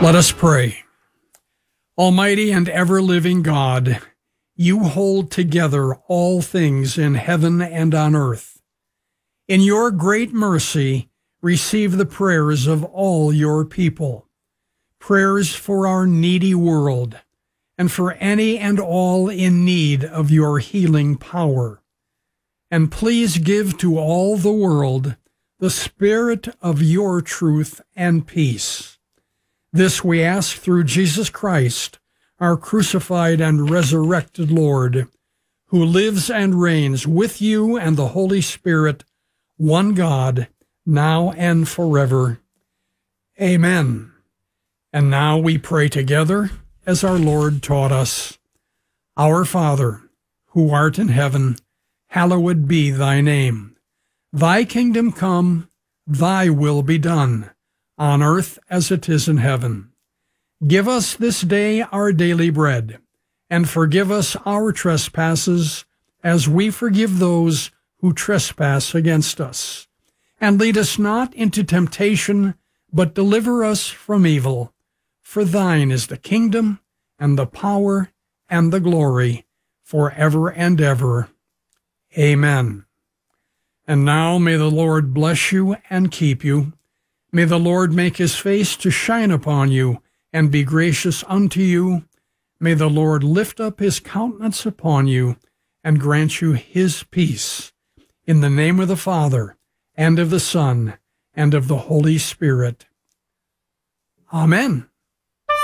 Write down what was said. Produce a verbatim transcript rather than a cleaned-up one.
Let us pray. Almighty and ever-living God, you hold together all things in heaven and on earth. In your great mercy, receive the prayers of all your people, prayers for our needy world, and for any and all in need of your healing power. And please give to all the world the spirit of your truth and peace. This we ask through Jesus Christ, our crucified and resurrected Lord, who lives and reigns with you and the Holy Spirit, one God, now and forever. Amen. And now we pray together as our Lord taught us. Our Father, who art in heaven, hallowed be thy name. Thy kingdom come, thy will be done, on earth as it is in heaven. Give us this day our daily bread, and forgive us our trespasses, as we forgive those who trespass against us. And lead us not into temptation, but deliver us from evil. For thine is the kingdom, and the power, and the glory, forever and ever. Amen. And now may the Lord bless you and keep you. May the Lord make his face to shine upon you and be gracious unto you. May the Lord lift up his countenance upon you and grant you his peace. In the name of the Father, and of the Son, and of the Holy Spirit. Amen.